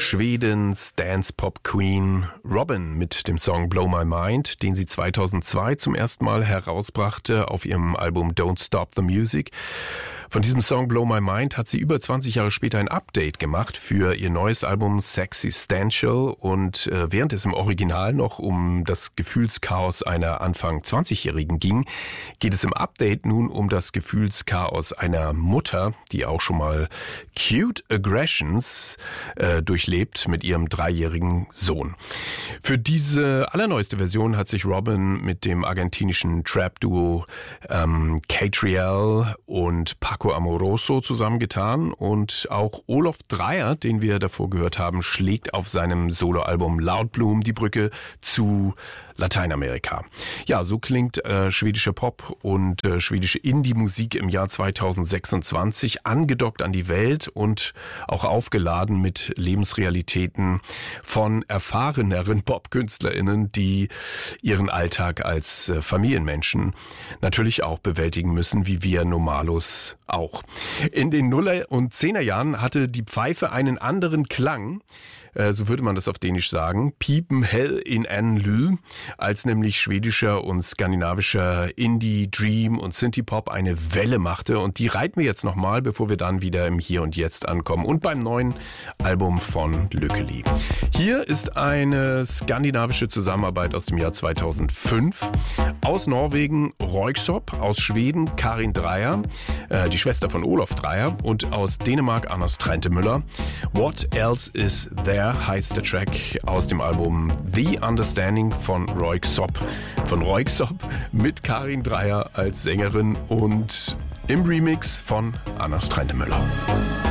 Schwedens Dance-Pop-Queen Robyn mit dem Song Blow My Mind, den sie 2002 zum ersten Mal herausbrachte auf ihrem Album Don't Stop the Music. Von diesem Song Blow My Mind hat sie über 20 Jahre später ein Update gemacht für ihr neues Album Sexistential und während es im Original noch um das Gefühlschaos einer Anfang 20-Jährigen ging, geht es im Update nun um das Gefühlschaos einer Mutter, die auch schon mal Cute Aggressions durchlebt mit ihrem 3-jährigen Sohn. Für diese allerneueste Version hat sich Robyn mit dem argentinischen Trap-Duo Catriel und Paco Amoroso zusammengetan und auch Olof Dreyer, den wir davor gehört haben, schlägt auf seinem Soloalbum Loud Bloom die Brücke zu Lateinamerika. Ja, so klingt schwedischer Pop und schwedische Indie-Musik im Jahr 2026, angedockt an die Welt und auch aufgeladen mit Lebensrealitäten von erfahreneren Popkünstlerinnen, die ihren Alltag als Familienmenschen natürlich auch bewältigen müssen, wie wir Normalos auch. In den Nuller- und Zehnerjahren hatte die Pfeife einen anderen Klang, so würde man das auf Dänisch sagen, Piepen hell in en lyd, als nämlich schwedischer und skandinavischer Indie, Dream und Synthie-Pop eine Welle machte. Und die reiten wir jetzt nochmal, bevor wir dann wieder im Hier und Jetzt ankommen und beim neuen Album von Lykkeli. Hier ist eine skandinavische Zusammenarbeit aus dem Jahr 2005. Aus Norwegen Röyksopp, aus Schweden Karin Dreyer, die Schwester von Olof Dreyer, und aus Dänemark Anders Trentemøller. What Else Is There heißt der Track aus dem Album The Understanding von Röyksopp. Von Röyksopp mit Karin Dreyer als Sängerin und im Remix von Anders Trentemøller.